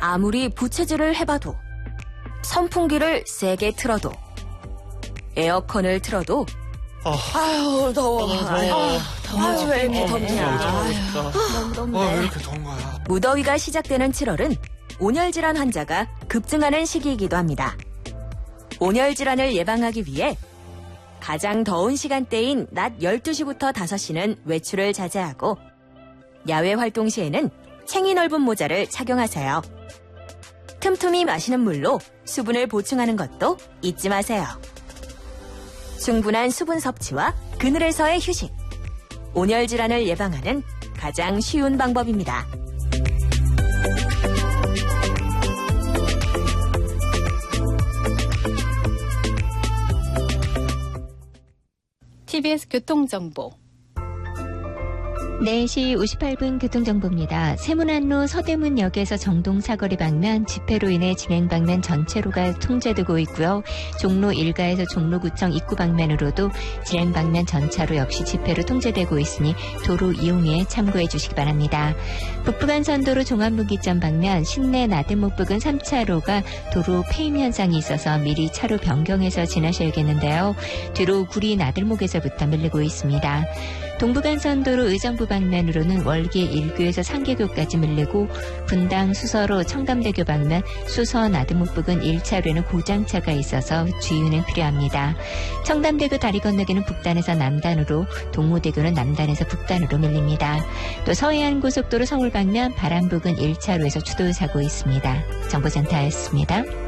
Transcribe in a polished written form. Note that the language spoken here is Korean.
아무리 부채질을 해봐도, 선풍기를 세게 틀어도, 에어컨을 틀어도, 아유, 더워. 아유, 왜 이렇게 덥냐. 너무 덥네. 왜 이렇게 더운 거야? 무더위가 시작되는 7월은 온열질환 환자가 급증하는 시기이기도 합니다. 온열질환을 예방하기 위해 가장 더운 시간대인 낮 12시부터 5시는 외출을 자제하고 야외 활동 시에는 챙이 넓은 모자를 착용하세요. 틈틈이 마시는 물로 수분을 보충하는 것도 잊지 마세요. 충분한 수분 섭취와 그늘에서의 휴식. 온열질환을 예방하는 가장 쉬운 방법입니다. TBS 교통정보. 4시 58분 교통정보입니다. 세문안로 서대문역에서 정동 사거리 방면 집회로 인해 진행 방면 전체로가 통제되고 있고요. 종로 1가에서 종로구청 입구 방면으로도 진행 방면 전차로 역시 집회로 통제되고 있으니 도로 이용에 참고해 주시기 바랍니다. 북부간선도로 종암분기점 방면 신내 나들목 부근 3차로가 도로 폐임 현상이 있어서 미리 차로 변경해서 지나셔야겠는데요. 뒤로 구리 나들목에서부터 밀리고 있습니다. 동부간선도로 의정부 방면으로는 월계 1교에서 상계교까지 밀리고 분당 수서로 청담대교 방면 수서 나들목 부근 1차로에는 고장차가 있어서 주의운행 필요합니다. 청담대교 다리 건너기는 북단에서 남단으로, 동호대교는 남단에서 북단으로 밀립니다. 또 서해안고속도로 서울 방면 바람 부근 1차로에서 추돌 사고 있습니다. 정보센터였습니다.